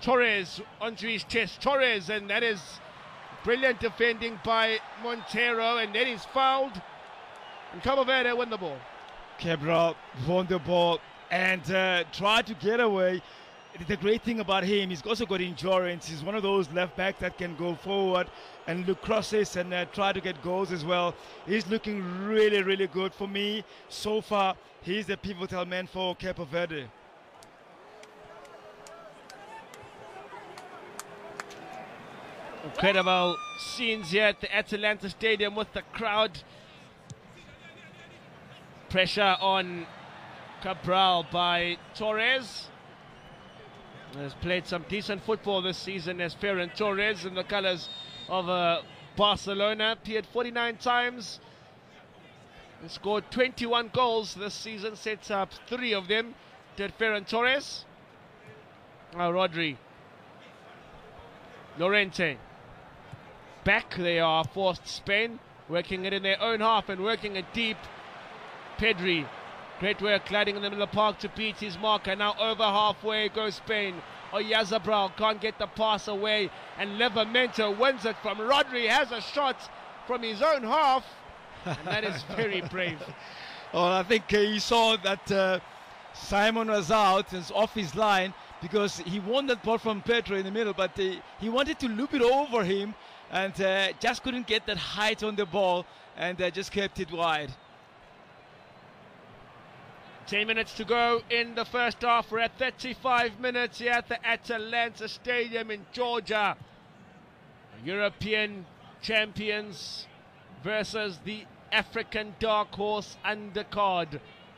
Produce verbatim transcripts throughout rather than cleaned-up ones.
Torres onto his chest. Torres, and that is brilliant defending by Montero, and then he's fouled. And Cabo Verde win the ball. Cabral won the ball and uh, tried to get away. The great thing about him, he's also got endurance. He's one of those left backs that can go forward and look crosses and uh, try to get goals as well. He's looking really, really good for me. So far, he's the pivotal man for Cabo Verde. Incredible scenes here at the Atalanta Stadium with the crowd. Pressure on Cabral by Torres. Has played some decent football this season as Ferran Torres in the colours of uh, Barcelona. Appeared forty-nine times. He scored twenty-one goals this season. Sets up three of them. Did Ferran Torres. Now Rodri. Llorente. Back they are, forced Spain. Working it in their own half and working it deep. Pedri. Great work gliding in the middle of the park to beat his marker. Now over halfway goes Spain. Oyarzabal can't get the pass away, and Livramento wins it from Rodri. Has a shot from his own half, and that is very brave. Well, I think uh, he saw that uh, Simon was out and off his line because he won that ball from Pedro in the middle, but uh, he wanted to loop it over him and uh, just couldn't get that height on the ball, and uh, just kept it wide. ten minutes to go in the first half. We're at thirty-five minutes here at the Atalanta Stadium in Georgia. European champions versus the African dark horse undercard.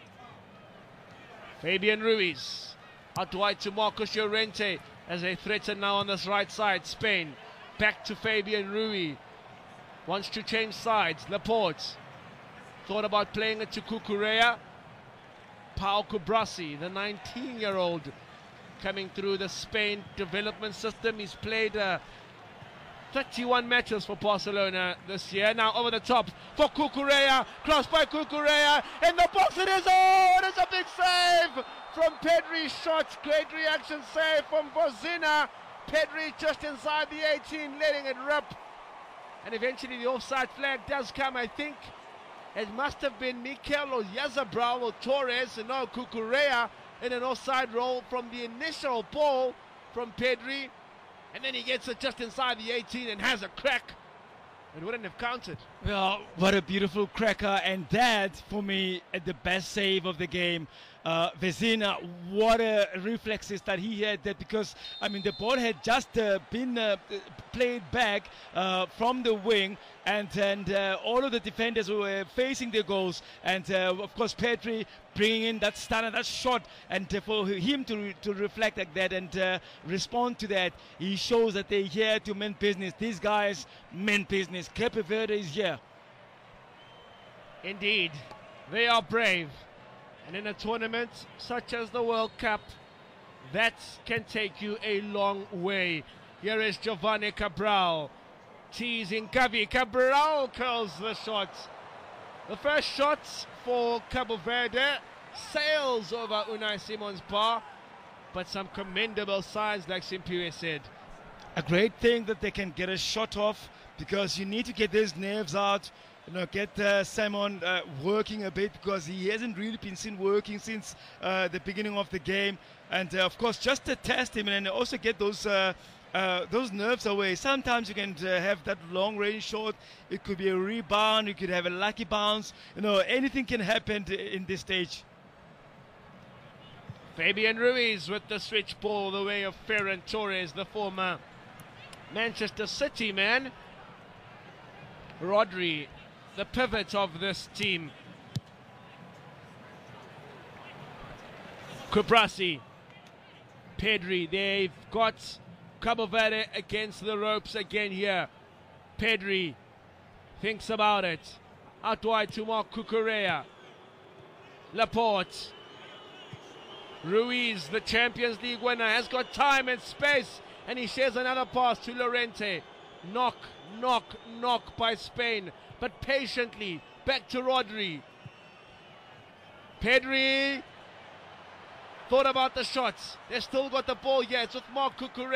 Fabian Ruiz out wide to Marcos Llorente as they threaten now on this right side. Spain back to Fabian Ruiz. Wants to change sides. Laporte thought about playing it to Cucurella. Pau Cubarsí, the nineteen-year-old, coming through the Spain development system. He's played uh, thirty-one matches for Barcelona this year. Now over the top for Cucurella. Cross by Cucurella. In the box it is. Oh, it is a big save from Pedri's shot. Great reaction save from Bozina. Pedri just inside the eighteen, letting it rip. And eventually the offside flag does come, I think. It must have been Mikel or Oyarzabal or Torres, and now Cucurella in an offside roll from the initial ball from Pedri. And then he gets it just inside the eighteen and has a crack. It wouldn't have counted. Well, what a beautiful cracker, and that, for me, the best save of the game. Uh, Vezina, what a reflexes that he had there, because, I mean, the ball had just uh, been uh, played back uh, from the wing, and, and uh, all of the defenders were facing the goals, and uh, of course Pedri bringing in that stunner, that shot, and uh, for him to, to reflect like that and uh, respond to that, he shows that they're here to mean business. These guys mean business. Cape Verde is here. Indeed, they are brave. And in a tournament such as the World Cup, that can take you a long way. Here is Giovanni Cabral teasing Gavi. Cabral curls the shot. The first shot for Cabo Verde sails over Unai Simon's bar, but some commendable signs, like Simpiwe said. A great thing that they can get a shot off, because you need to get these nerves out. You know, get uh, Simon uh, working a bit, because he hasn't really been seen working since uh, the beginning of the game. And uh, of course, just to test him and also get those uh, uh, those nerves away. Sometimes you can uh, have that long range shot. It could be a rebound. You could have a lucky bounce. You know, anything can happen in this stage. Fabian Ruiz with the switch ball the way of Ferran Torres, the former Manchester City man. Rodri, the pivot of this team. Cubarsí, Pedri, they've got Cabo Verde against the ropes again here. Pedri thinks about it. Out wide to Marc Cucurella. Laporte. Ruiz, the Champions League winner, has got time and space, and he shares another pass to Llorente. Knock, knock, knock by Spain, but patiently back to Rodri. Pedri thought about the shots. They still got the ball. Yeah, it's with Marc Cucurella.